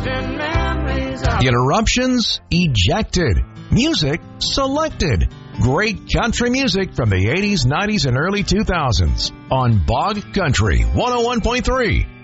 Interruptions ejected. Music selected. Great country music from the 80s, 90s, and early 2000s on Bog Country 101.3.